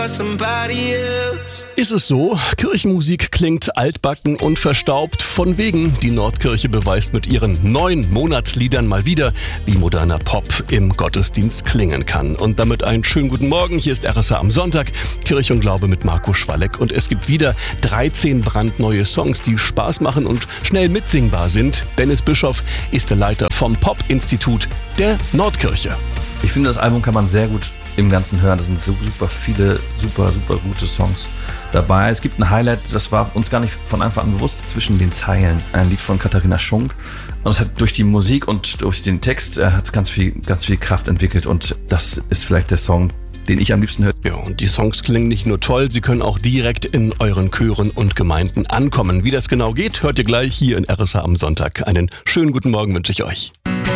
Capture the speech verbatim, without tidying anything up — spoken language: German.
Ist es so? Kirchenmusik klingt altbacken und verstaubt. Von wegen, die Nordkirche beweist mit ihren neun Monatsliedern mal wieder, wie moderner Pop im Gottesdienst klingen kann. Und damit einen schönen guten Morgen. Hier ist R S H am Sonntag, Kirche und Glaube mit Marco Schwalleck. Und es gibt wieder dreizehn brandneue Songs, die Spaß machen und schnell mitsingbar sind. Dennis Bischoff ist der Leiter vom Pop-Institut der Nordkirche. Ich finde, das Album kann man sehr gut im Ganzen hören. Da sind so super viele, super, super gute Songs dabei. Es gibt ein Highlight, das war uns gar nicht von Anfang an bewusst, zwischen den Zeilen. Ein Lied von Katharina Schunk. Und es hat durch die Musik und durch den Text äh, hat es ganz viel, ganz viel Kraft entwickelt. Und das ist vielleicht der Song, den ich am liebsten höre. Ja, und die Songs klingen nicht nur toll, sie können auch direkt in euren Chören und Gemeinden ankommen. Wie das genau geht, hört ihr gleich hier in R S H am Sonntag. Einen schönen guten Morgen wünsche ich euch.